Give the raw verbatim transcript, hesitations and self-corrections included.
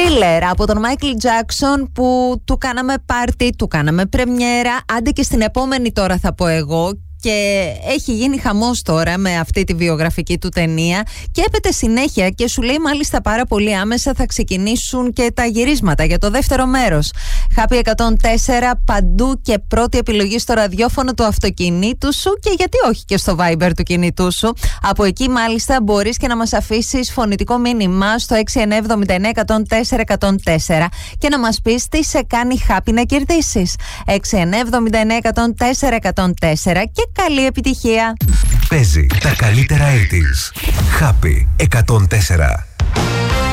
Thriller από τον Michael Jackson, που του κάναμε πάρτι, του κάναμε πρεμιέρα. Άντε και στην επόμενη τώρα θα πω εγώ. Και έχει γίνει χαμός τώρα με αυτή τη βιογραφική του ταινία και έπεται συνέχεια και σου λέει μάλιστα πάρα πολύ άμεσα θα ξεκινήσουν και τα γυρίσματα για το δεύτερο μέρος. Happy εκατόν τέσσερα παντού και πρώτη επιλογή στο ραδιόφωνο του αυτοκινήτου σου και γιατί όχι και στο Viber του κινητού σου. Από εκεί μάλιστα μπορείς και να μας αφήσεις φωνητικό μήνυμα στο έξι εννιά εβδομήντα εννιά εκατόν τέσσερα εκατόν τέσσερα και να μας πεις τι σε κάνει happy να κερδίσεις. έξι εννιά εβδομήντα εννιά εκατόν τέσσερα εκατόν τέσσερα και καλή επιτυχία. Παίζει τα καλύτερα ογδόντα. Happy εκατόν τέσσερα.